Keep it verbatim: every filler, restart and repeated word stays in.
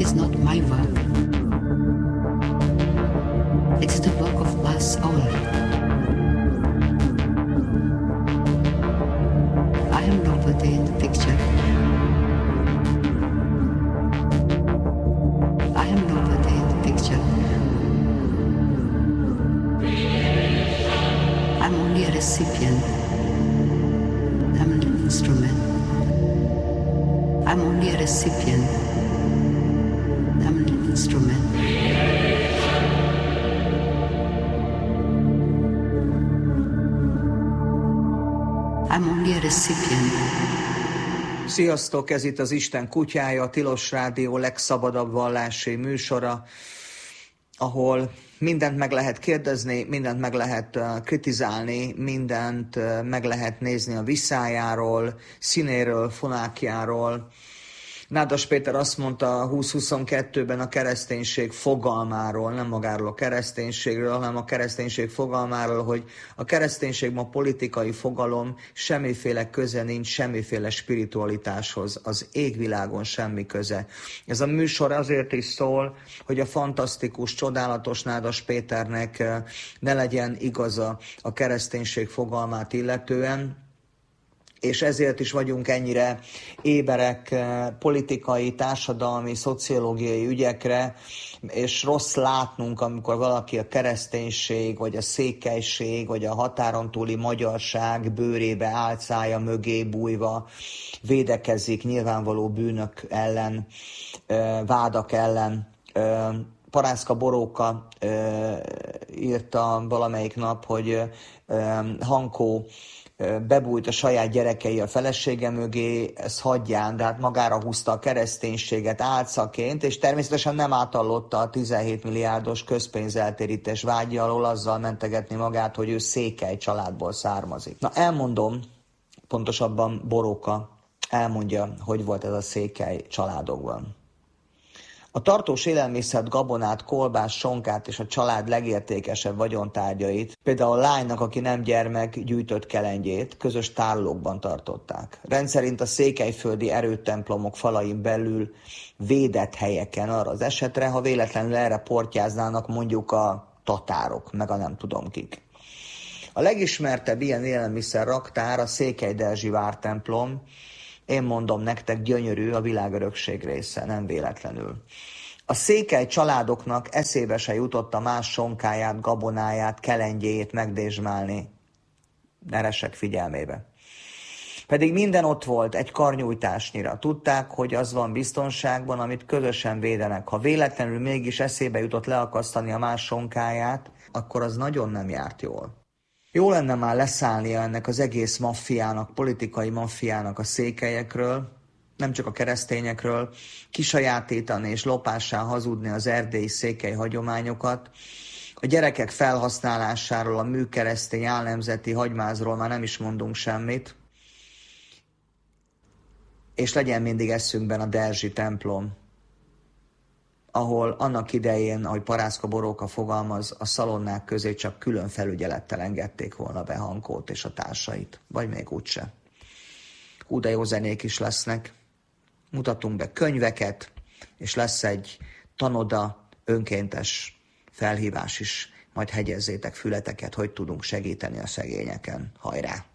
is not my work. It's the work of us all. I am nobody in the picture. I am nobody in the picture. I'm only a recipient. I'm an instrument. I'm only a recipient. I'm an instrument. I'm only a recipient. Sziasztok, ez itt az Isten kutyája, a Tilos Rádió legszabadabb vallási műsora, ahol mindent meg lehet kérdezni, mindent meg lehet kritizálni, mindent meg lehet nézni a visszájáról, színéről, fonákjáról. Nádas Péter azt mondta húsz huszonkettőben a kereszténység fogalmáról, nem magáról a kereszténységről, hanem a kereszténység fogalmáról, hogy a kereszténység ma politikai fogalom, semmiféle köze nincs, semmiféle spiritualitáshoz, az égvilágon semmi köze. Ez a műsor azért is szól, hogy a fantasztikus, csodálatos Nádas Péternek ne legyen igaza a kereszténység fogalmát illetően, és ezért is vagyunk ennyire éberek politikai, társadalmi, szociológiai ügyekre, és rossz látnunk, amikor valaki a kereszténység, vagy a székelység, vagy a határon túli magyarság bőrébe álcája mögé bújva védekezik nyilvánvaló bűnök ellen, vádak ellen. Parászka Boróka írta valamelyik nap, hogy Hankó bebújt a saját gyerekei a felesége mögé, ezt hagyján, de hát magára húzta a kereszténységet álcaként, és természetesen nem átallotta a tizenhét milliárdos közpénzeltérítés vágya alól azzal mentegetni magát, hogy ő székely családból származik. Na elmondom, pontosabban Boróka elmondja, hogy volt ez a székely családokban. A tartós élelmiszert, gabonát, kolbász, sonkát és a család legértékesebb vagyontárgyait, például a lánynak, aki nem gyermek, gyűjtött kelengyét, közös tárolókban tartották. Rendszerint a székelyföldi erőtemplomok falain belül védett helyeken arra az esetre, ha véletlenül erre portyáznának mondjuk a tatárok, meg a nem tudom kik. A legismertebb ilyen élelmiszer raktár a Székely-Derzsi vártemplom. Én mondom nektek, gyönyörű, a világörökség része, nem véletlenül. A székely családoknak eszébe se jutott a más sonkáját, gabonáját, kelengyéjét megdésmálni. Neresek figyelmébe. Pedig minden ott volt, egy karnyújtásnyira. Tudták, hogy az van biztonságban, amit közösen védenek. Ha véletlenül mégis eszébe jutott leakasztani a más sonkáját, akkor az nagyon nem járt jól. Jó lenne már leszállnia ennek az egész maffiának, politikai maffiának a székelyekről, nem csak a keresztényekről, kisajátítani és lopássá hazudni az erdélyi székely hagyományokat. A gyerekek felhasználásáról, a műkeresztény álnemzeti hagymázról már nem is mondunk semmit. És legyen mindig eszünkben a Derzsi templom, ahol annak idején, ahogy Parászka Boróka fogalmaz, a szalonnák közé csak külön felügyelettel engedték volna be Hankót és a társait, vagy még úgyse. Hú, de jó zenék is lesznek. Mutatunk be könyveket, és lesz egy tanoda, önkéntes felhívás is, majd hegyezzétek fületeket, hogy tudunk segíteni a szegényeken. Hajrá!